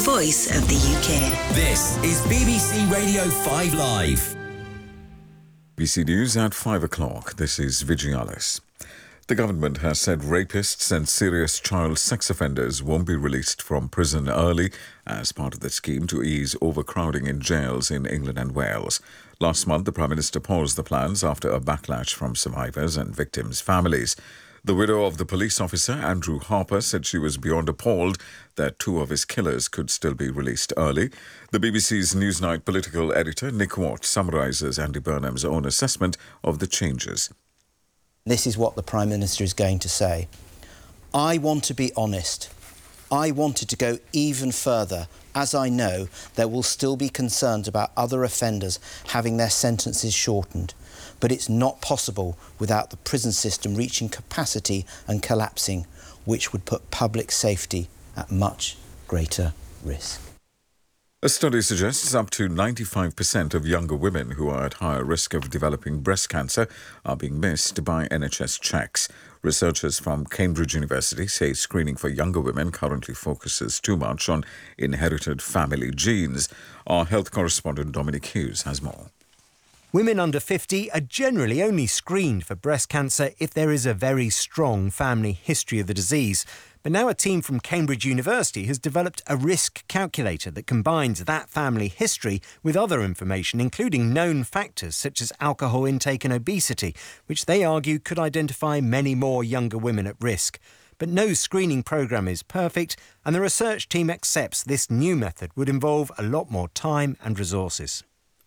voice of the UK. This is BBC Radio 5 Live. BBC News at 5 o'clock. This is Vijay Alice. The government has said rapists and serious child sex offenders won't be released from prison early as part of the scheme to ease overcrowding in jails in England and Wales. Last month, the Prime Minister paused the plans after a backlash from survivors and victims' families. The widow of the police officer, Andrew Harper, said she was beyond appalled that two of his killers could still be released early. The BBC's Newsnight political editor, Nick Watt, summarises Andy Burnham's own assessment of the changes. This is what the Prime Minister is going to say. I want to be honest. I wanted to go even further, as I know there will still be concerns about other offenders having their sentences shortened. But it's not possible without the prison system reaching capacity and collapsing, which would put public safety at much greater risk. A study suggests up to 95% of younger women who are at higher risk of developing breast cancer are being missed by NHS checks. Researchers from Cambridge University say screening for younger women currently focuses too much on inherited family genes. Our health correspondent Dominic Hughes has more. Women under 50 are generally only screened for breast cancer if there is a very strong family history of the disease. But now a team from Cambridge University has developed a risk calculator that combines that family history with other information, including known factors such as alcohol intake and obesity, which they argue could identify many more younger women at risk. But no screening programme is perfect, and the research team accepts this new method would involve a lot more time and resources.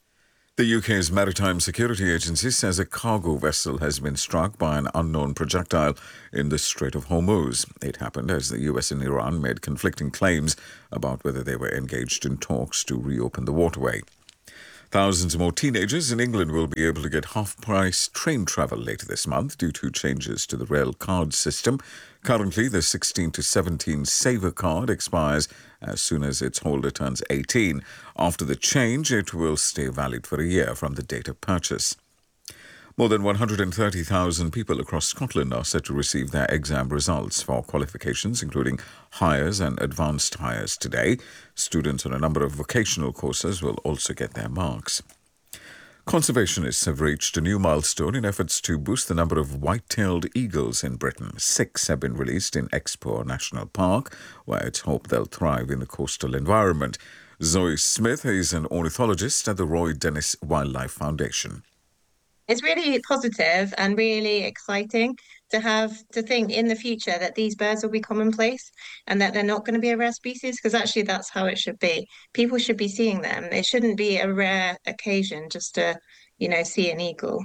The UK's Maritime Security Agency says a cargo vessel has been struck by an unknown projectile in the Strait of Hormuz. It happened as the US and Iran made conflicting claims about whether they were engaged in talks to reopen the waterway. Thousands more teenagers in England will be able to get half-price train travel later this month due to changes to the rail card system. Currently, the 16 to 17 Saver card expires as soon as its holder turns 18. After the change, it will stay valid for a year from the date of purchase. More than 130,000 people across Scotland are set to receive their exam results for qualifications, including Highers and Advanced Highers today. Students on a number of vocational courses will also get their marks. Conservationists have reached a new milestone in efforts to boost the number of white-tailed eagles in Britain. 6 have been released in Expo National Park, where it's hoped they'll thrive in the coastal environment. Zoe Smith is an ornithologist at the Roy Dennis Wildlife Foundation. It's really positive and really exciting to think in the future that these birds will be commonplace and that they're not going to be a rare species, because actually that's how it should be. People should be seeing them. It shouldn't be a rare occasion just to, see an eagle.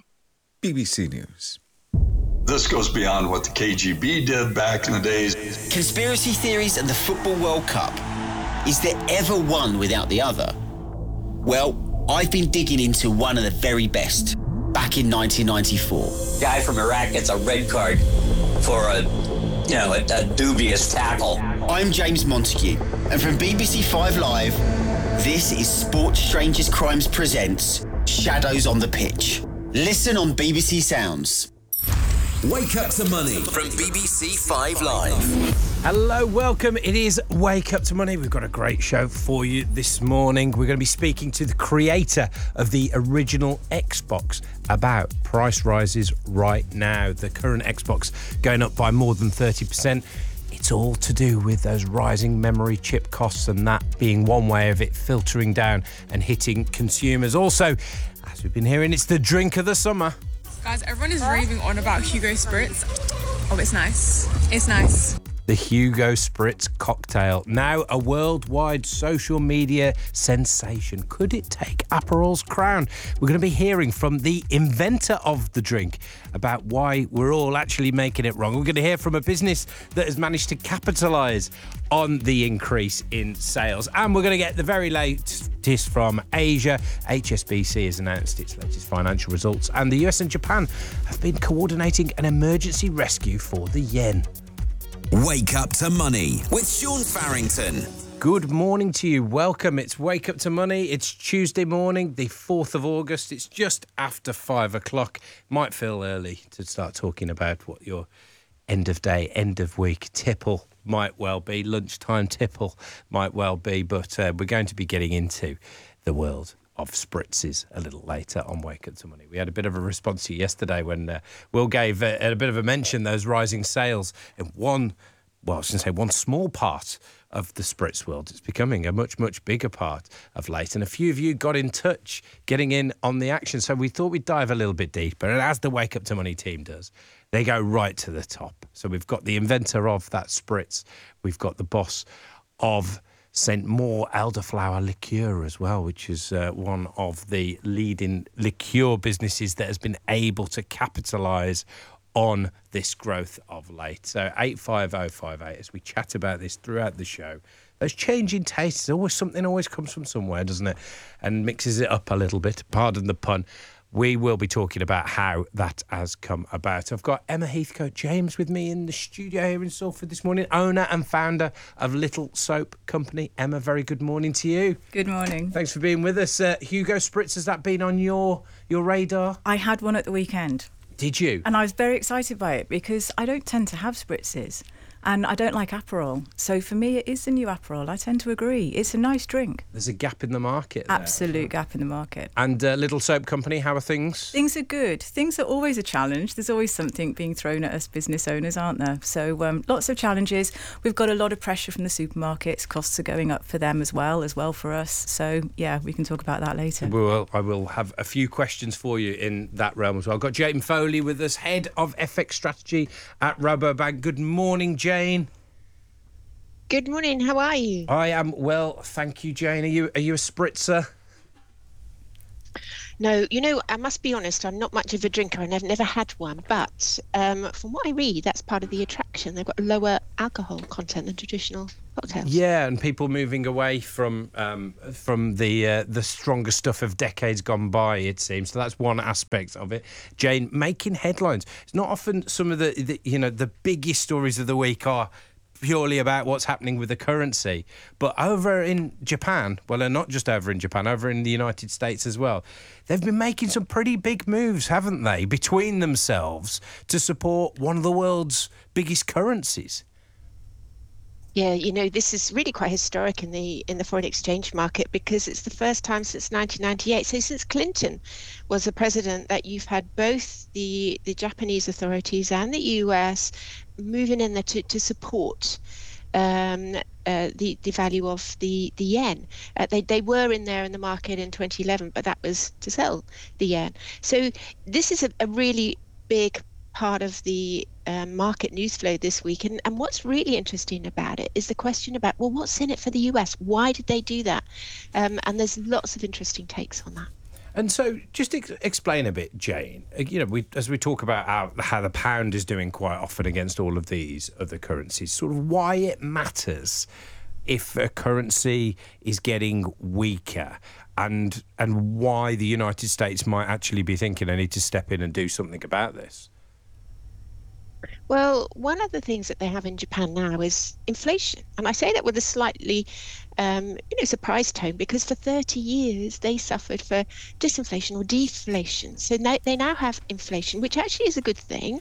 BBC News. This goes beyond what the KGB did back in the days. Conspiracy theories and the Football World Cup. Is there ever one without the other? Well, I've been digging into one of the very best. Back in 1994. Guy from Iraq gets a red card for a dubious tackle. I'm James Montague, and from BBC 5 Live, this is Sports Strangers Crimes presents Shadows on the Pitch. Listen on BBC Sounds. Wake Up to Money from BBC 5 Live. Hello, welcome. It is Wake Up to Money. We've got a great show for you this morning. We're going to be speaking to the creator of the original Xbox about price rises right now. The current Xbox going up by more than 30%. It's all to do with those rising memory chip costs, and that being one way of it filtering down and hitting consumers. Also, as we've been hearing, it's the drink of the summer. Guys, everyone is raving on about Hugo Spritz. Oh, it's nice. It's nice. The Hugo Spritz cocktail, now a worldwide social media sensation. Could it take Aperol's crown? We're going to be hearing from the inventor of the drink about why we're all actually making it wrong. We're going to hear from a business that has managed to capitalise on the increase in sales. And we're going to get the very latest from Asia. HSBC has announced its latest financial results, and the US and Japan have been coordinating an emergency rescue for the yen. Wake Up to Money with Sean Farrington. Good morning to you. Welcome. It's Wake Up to Money. It's Tuesday morning, the 4th of August. It's just after 5 o'clock. Might feel early to start talking about what your end of day, end of week tipple might well be. Lunchtime tipple might well be. But we're going to be getting into the world of spritzes a little later on Wake Up to Money. We had a bit of a response to you yesterday when Will gave a bit of a mention, those rising sales in one small part of the spritz world. It's becoming a much, much bigger part of late. And a few of you got in touch, getting in on the action. So we thought we'd dive a little bit deeper. And as the Wake Up to Money team does, they go right to the top. So we've got the inventor of that spritz. We've got the boss of St. Maur elderflower liqueur as well, which is one of the leading liqueur businesses that has been able to capitalise on this growth of late. So 85058, as we chat about this throughout the show, those changing tastes, something always comes from somewhere, doesn't it? And mixes it up a little bit, pardon the pun. We will be talking about how that has come about. I've got Emma Heathcote-James with me in the studio here in Salford this morning, owner and founder of Little Soap Company. Emma, very good morning to you. Good morning. Thanks for being with us. Hugo Spritz, has that been on your radar? I had one at the weekend. Did you? And I was very excited by it because I don't tend to have spritzes and I don't like Aperol. So for me, it is the new Aperol. I tend to agree. It's a nice drink. There's a gap in the market there. Absolute gap in the market. And Little Soap Company, how are things? Things are good. Things are always a challenge. There's always something being thrown at us business owners, aren't there? So lots of challenges. We've got a lot of pressure from the supermarkets. Costs are going up for them as well for us. So, yeah, we can talk about that later. I will have a few questions for you in that realm as well. I've got Jane Foley with us, Head of FX Strategy at Rabobank. Good morning, Jane. Good morning. How are you? I am well, thank you, Jane. Are you a spritzer? No, I must be honest, I'm not much of a drinker and I've never had one, but from what I read, that's part of the attraction. They've got a lower alcohol content than traditional cocktails. Yeah, and people moving away from the stronger stuff of decades gone by, it seems. So that's one aspect of it. Jane, making headlines. It's not often some of the biggest stories of the week are purely about what's happening with the currency. But over in Japan, well, not just over in Japan, over in the United States as well, they've been making some pretty big moves, haven't they, between themselves to support one of the world's biggest currencies. Yeah, this is really quite historic in the foreign exchange market because it's the first time since 1998, so since Clinton was the president, that you've had both the Japanese authorities and the US moving in there to support the value of the yen. They were in there in the market in 2011, but that was to sell the yen. So this is a really big part of the market news flow this week. And what's really interesting about it is the question about, well, what's in it for the US? Why did they do that? And there's lots of interesting takes on that. And so just explain a bit, Jane, as we talk about how the pound is doing quite often against all of these other currencies, sort of why it matters if a currency is getting weaker and why the United States might actually be thinking they need to step in and do something about this. Well, one of the things that they have in Japan now is inflation. And I say that with a slightly, surprised tone, because for 30 years they suffered for disinflation or deflation. So they now have inflation, which actually is a good thing.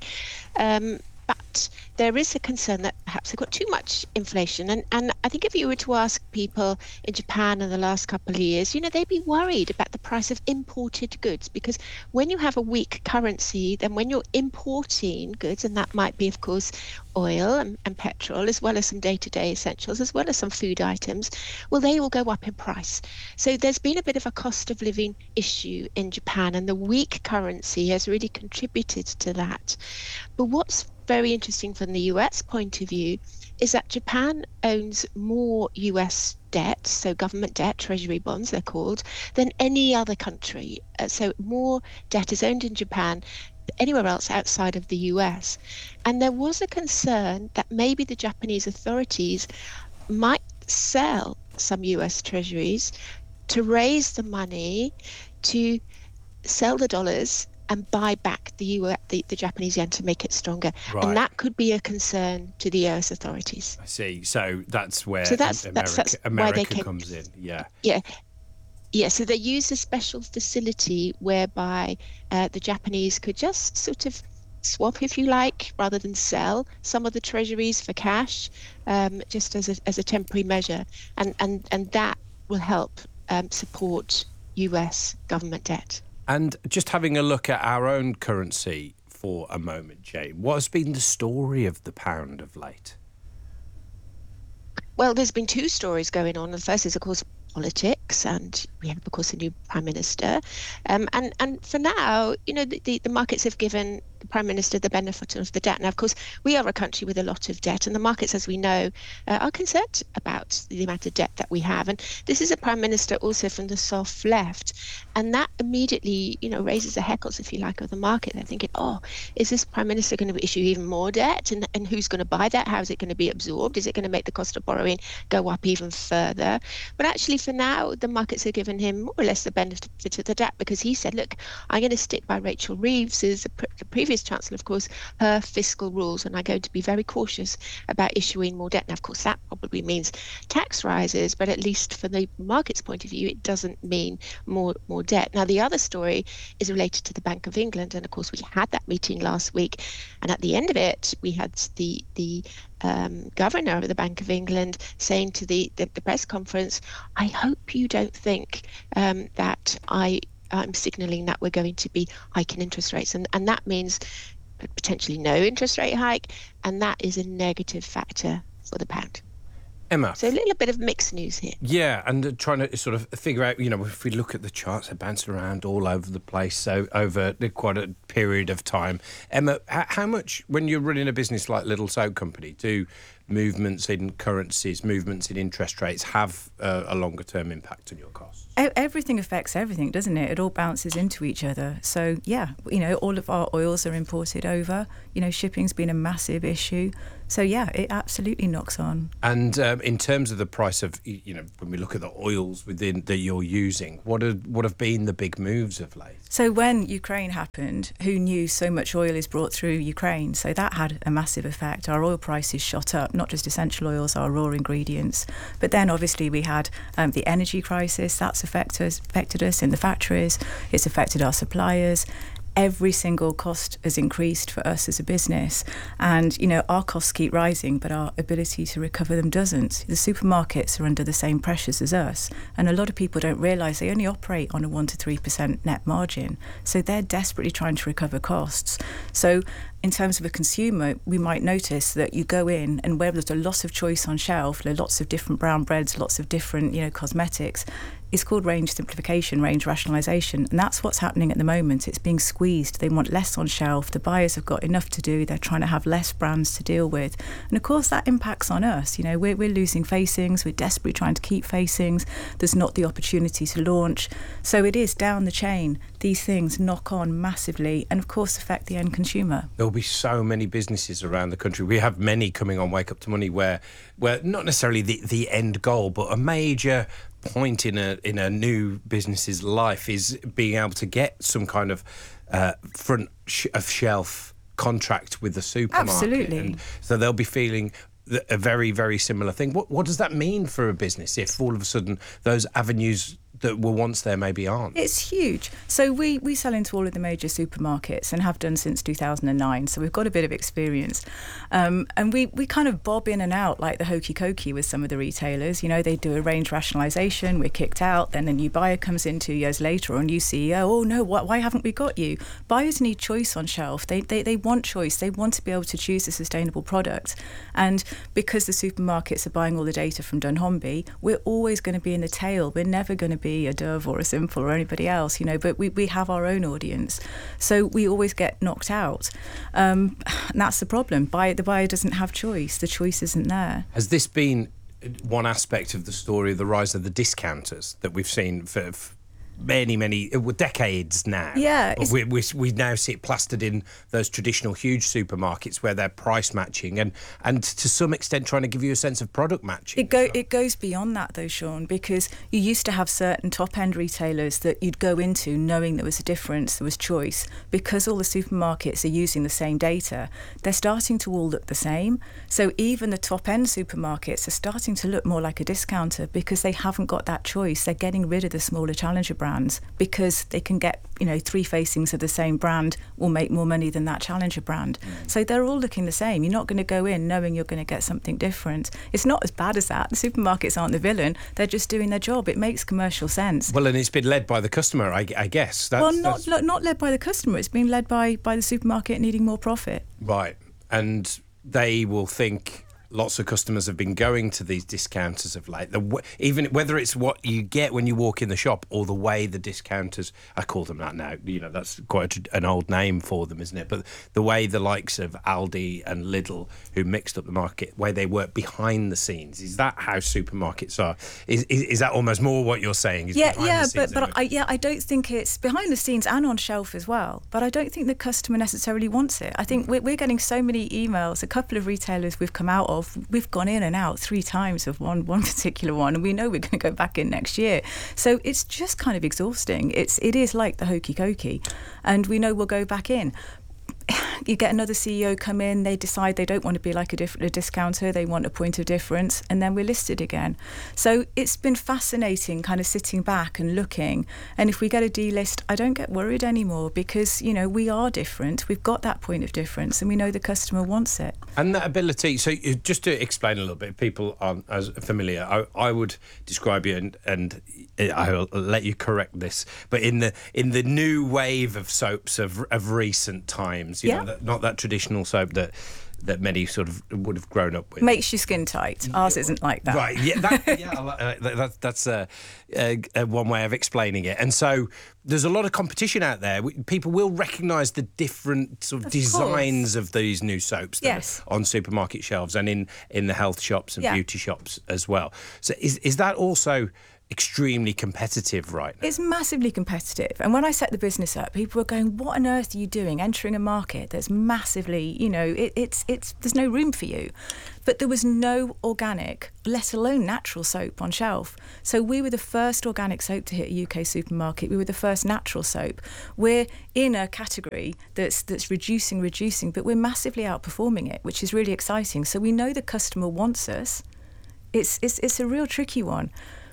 But there is a concern that perhaps they've got too much inflation. And I think if you were to ask people in Japan in the last couple of years, they'd be worried about the price of imported goods, because when you have a weak currency, then when you're importing goods, and that might be, of course, oil and petrol, as well as some day-to-day essentials, as well as some food items, well, they will go up in price. So there's been a bit of a cost of living issue in Japan, and the weak currency has really contributed to that. But what's very interesting from the US point of view is that Japan owns more US debt, so government debt, treasury bonds they're called, than any other country. So more debt is owned in Japan anywhere else outside of the US. And there was a concern that maybe the Japanese authorities might sell some US treasuries to raise the money to sell the dollars and buy back the Japanese yen to make it stronger. Right. And that could be a concern to the US authorities. I see. So that's where America comes in. Yeah. Yeah, so they used a special facility whereby the Japanese could just sort of swap, if you like, rather than sell some of the treasuries for cash, just as a temporary measure, and that will help support US government debt. And just having a look at our own currency for a moment, Jane, what has been the story of the pound of late? Well, there's been two stories going on. The first is, of course, politics, and we have, of course, a new prime minister. And for now, the markets have given the prime minister the benefit of the doubt. Now, of course, we are a country with a lot of debt, and the markets, as we know, are concerned about the amount of debt that we have. And this is a prime minister also from the soft left, and that immediately, raises the heckles, if you like, of the market. They're thinking, is this prime minister going to issue even more debt? And who's going to buy that? How is it going to be absorbed? Is it going to make the cost of borrowing go up even further? But actually, for now, the markets have given him more or less the benefit of the doubt, because he said, look, I'm going to stick by Rachel Reeves, who's the previous chancellor, of course, her fiscal rules, and I'm going to be very cautious about issuing more debt. Now, of course, that probably means tax rises, but at least from the market's point of view, it doesn't mean more debt. Now, the other story is related to the Bank of England, and of course, we had that meeting last week, and at the end of it, we had the governor of the Bank of England saying to the press conference, I hope you don't think that I'm signalling that we're going to be hiking interest rates. And that means potentially no interest rate hike, and that is a negative factor for the pound. Emma. So a little bit of mixed news here. Yeah, and trying to sort of figure out, if we look at the charts, they're bouncing around all over the place, so over quite a period of time. Emma, how much, when you're running a business like Little Soap Company, do movements in currencies, movements in interest rates have a longer-term impact on your costs? Everything affects everything, doesn't it? It all bounces into each other. So, yeah, all of our oils are imported over. Shipping's been a massive issue. So, yeah, it absolutely knocks on. And in terms of the price of, when we look at the oils that you're using, what have been the big moves of late? So when Ukraine happened, who knew so much oil is brought through Ukraine? So that had a massive effect. Our oil prices shot up, not just essential oils, our raw ingredients. But then obviously we had the energy crisis. That's affected us in the factories. It's affected our suppliers. Every single cost has increased for us as a business, and our costs keep rising, but our ability to recover them doesn't. The supermarkets are under the same pressures as us, and a lot of people don't realise they only operate on a 1 to 3% net margin, so they're desperately trying to recover costs. So in terms of a consumer, we might notice that you go in, and where there's a lot of choice on shelf, there are lots of different brown breads, lots of different cosmetics. It's called range simplification, range rationalisation, and that's what's happening at the moment. It's being squeezed. They want less on shelf. The buyers have got enough to do. They're trying to have less brands to deal with. And of course, that impacts on us. We're losing facings. We're desperately trying to keep facings. There's not the opportunity to launch. So it is down the chain. These things knock on massively and, of course, affect the end consumer. There'll be so many businesses around the country. We have many coming on Wake Up to Money where not necessarily the end goal, but a major point in a new business's life is being able to get some kind of front of shelf contract with the supermarket. Absolutely. And so they'll be feeling a very, very similar thing. What does that mean for a business if all of a sudden those avenues that were once there maybe aren't? It's huge. So we sell into all of the major supermarkets and have done since 2009, so we've got a bit of experience. And we kind of bob in and out like the hokey cokey with some of the retailers. They do a range rationalisation, we're kicked out, then a new buyer comes in 2 years later, or a new CEO, oh no, why haven't we got you? Buyers need choice on shelf. They want choice. They want to be able to choose a sustainable product. And because the supermarkets are buying all the data from Dunnhumby, we're always going to be in the tail. We're never going to be a Dove or a Simple or anybody else, but we have our own audience. So we always get knocked out. And that's the problem. The buyer doesn't have choice. The choice isn't there. Has this been one aspect of the story of the rise of the discounters that we've seen for many decades now? Yeah. We now see it plastered in those traditional huge supermarkets where they're price matching and to some extent trying to give you a sense of product matching. It goes beyond that though, Sean, because you used to have certain top-end retailers that you'd go into knowing there was a difference, there was choice. Because all the supermarkets are using the same data, they're starting to all look the same. So even the top-end supermarkets are starting to look more like a discounter because they haven't got that choice. They're getting rid of the smaller challenger brands. brands because they can get, 3 facings of the same brand will make more money than that challenger brand. So they're all looking the same. You're not going to go in knowing you're going to get something different. It's not as bad as that. The supermarkets aren't the villain. They're just doing their job. It makes commercial sense. Well, and it's been led by the customer, I guess. Not led by the customer. It's been led by the supermarket needing more profit. Right. And they will think... Lots of customers have been going to these discounters of late. Even whether it's what you get when you walk in the shop or the way the discounters, I call them that now, that's quite an old name for them, isn't it? But the way the likes of Aldi and Lidl, who mixed up the market, way they work behind the scenes, is that how supermarkets are? Is that almost more what you're saying? I don't think it's behind the scenes and on shelf as well. But I don't think the customer necessarily wants it. I think we're getting so many emails. A couple of retailers we've come out of, we've gone in and out 3 times of one particular one, and we know we're going to go back in next year. So it's just kind of exhausting. It is like the hokey cokey, and we know we'll go back in. You get another CEO come in, they decide they don't want to be like a discounter, they want a point of difference, and then we're listed again. So it's been fascinating kind of sitting back and looking, and if we get a delist, I don't get worried anymore because, we are different, we've got that point of difference, and we know the customer wants it. And that ability, so just to explain a little bit, people aren't as familiar, I would describe you, and I'll let you correct this, but in the new wave of soaps of recent times, not that traditional soap that many sort of would have grown up with. Makes your skin tight. Ours isn't like that. Right, that's one way of explaining it. And so there's a lot of competition out there. People will recognise the different sort of designs of these new soaps that are on supermarket shelves and in the health shops and beauty shops as well. So is that also extremely competitive right now? It's massively competitive. And when I set the business up, people were going, what on earth are you doing entering a market that's massively, there's no room for you. But there was no organic, let alone natural soap on shelf. So we were the first organic soap to hit a UK supermarket. We were the first natural soap. We're in a category that's reducing, but we're massively outperforming it, which is really exciting. So we know the customer wants us. It's a real tricky one.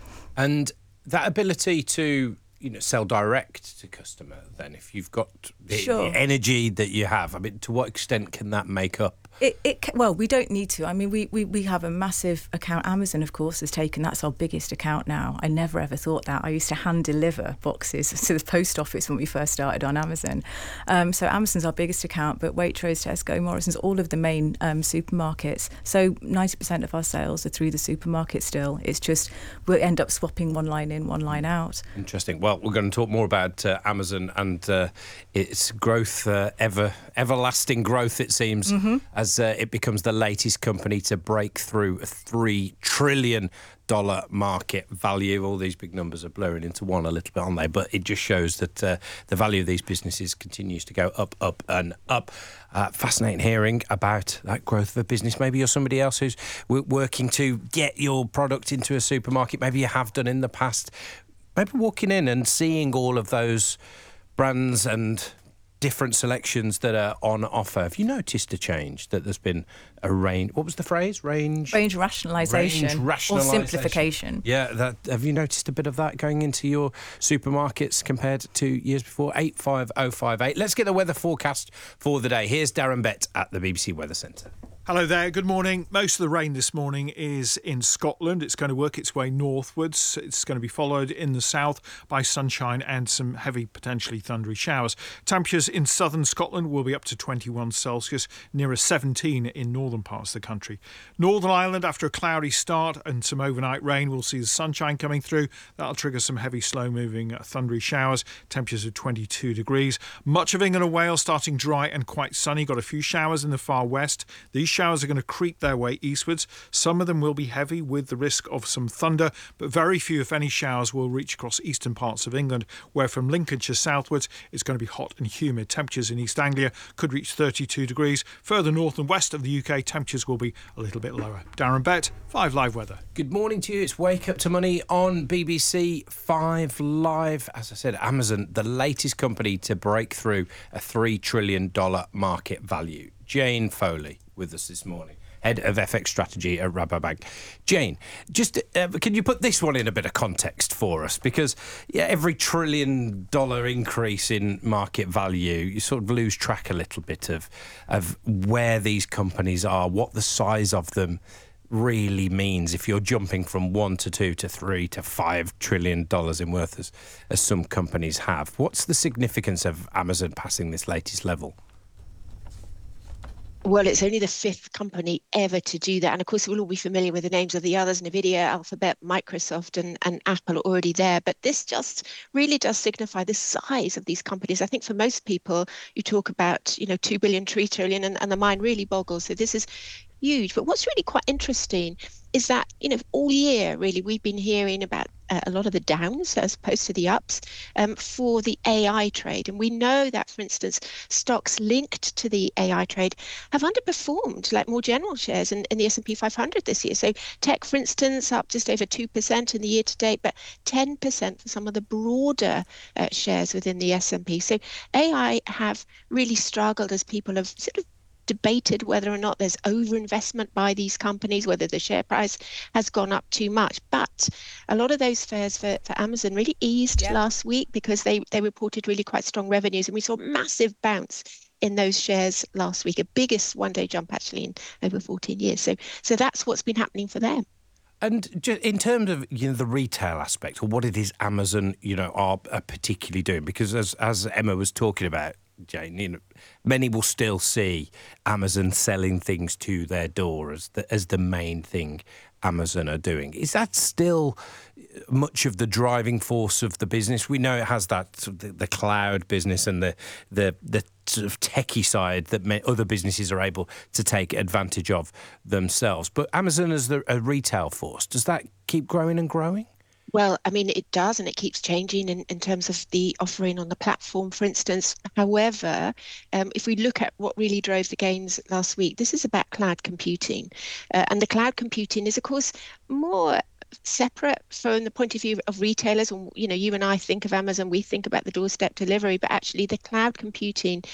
And that ability to, sell direct to customer, then, if you've got the energy that you have, I mean, to what extent can that make up? Well, we don't need to. I mean, we have a massive account. Amazon, of course, that's our biggest account now. I never ever thought that. I used to hand deliver boxes to the post office when we first started on Amazon. So Amazon's our biggest account, but Waitrose, Tesco, Morrison's, all of the main supermarkets. So 90% of our sales are through the supermarket still. It's just we'll end up swapping one line in, one line out. Interesting. Well, we're going to talk more about Amazon and its growth, everlasting growth, it seems, as it becomes the latest company to break through a $3 trillion market value. All these big numbers are blurring into one a little bit, aren't they? But it just shows that the value of these businesses continues to go up, up and up. Fascinating hearing about that growth of a business. Maybe you're somebody else who's working to get your product into a supermarket. Maybe you have done in the past. Maybe walking in and seeing all of those brands and different selections that are on offer. Have you noticed a change, that there's been a range? What was the phrase? Range rationalisation. Or simplification. Yeah, have you noticed a bit of that going into your supermarkets compared to years before? 85058. Let's get the weather forecast for the day. Here's Darren Bett at the BBC Weather Centre. Hello there, good morning. Most of the rain this morning is in Scotland. It's going to work its way northwards. It's going to be followed in the south by sunshine and some heavy, potentially thundery showers. Temperatures in southern Scotland will be up to 21 Celsius, nearer 17 in northern parts of the country. Northern Ireland, after a cloudy start and some overnight rain, we'll see the sunshine coming through. That'll trigger some heavy, slow-moving, thundery showers. Temperatures of 22 degrees. Much of England and Wales starting dry and quite sunny. Got a few showers in the far west. These showers are going to creep their way eastwards. Some of them will be heavy with the risk of some thunder, but very few, if any, showers will reach across eastern parts of England, where from Lincolnshire southwards it's going to be hot and humid. Temperatures in East Anglia could reach 32 degrees. Further north and west of the UK, temperatures will be a little bit lower. Darren Bett, 5 Live Weather. Good morning to you. It's Wake Up to Money on BBC 5 Live. As I said, Amazon, the latest company to break through a $3 trillion market value. Jane Foley with us this morning. Head of FX Strategy at Rabobank. Jane, just can you put this one in a bit of context for us? Because every $1 trillion increase in market value, you sort of lose track a little bit of where these companies are, what the size of them really means if you're jumping from 1 to 2 to 3 to $5 trillion in worth as some companies have. What's the significance of Amazon passing this latest level? Well, it's only the 5th company ever to do that. And of course, we'll all be familiar with the names of the others, NVIDIA, Alphabet, Microsoft, and Apple are already there. But this just really does signify the size of these companies. I think for most people, you talk about, 2 billion, 3 trillion, and the mind really boggles. So this is huge. But what's really quite interesting is that, all year, really, we've been hearing about a lot of the downs as opposed to the ups for the AI trade. And we know that, for instance, stocks linked to the AI trade have underperformed, like more general shares in the S&P 500 this year. So tech, for instance, up just over 2% in the year to date, but 10% for some of the broader shares within the S&P. So AI have really struggled as people have sort of debated whether or not there's overinvestment by these companies, whether the share price has gone up too much. But a lot of those fares for Amazon really eased last week because they reported really quite strong revenues, and we saw a massive bounce in those shares last week, a biggest one-day jump actually in over 14 years. So that's what's been happening for them. And in terms of the retail aspect, or what it is Amazon are particularly doing, because as Emma was talking about, Jane, many will still see Amazon selling things to their door as the main thing Amazon are doing. Is that still much of the driving force of the business? We know it has that the cloud business and the sort of techie side that other businesses are able to take advantage of themselves. But Amazon as a retail force, does that keep growing and growing? Well, I mean, it does, and it keeps changing in terms of the offering on the platform, for instance. However, if we look at what really drove the gains last week, this is about cloud computing. And the cloud computing is, of course, more separate from the point of view of retailers. You and I think of Amazon, we think about the doorstep delivery, but actually the cloud computing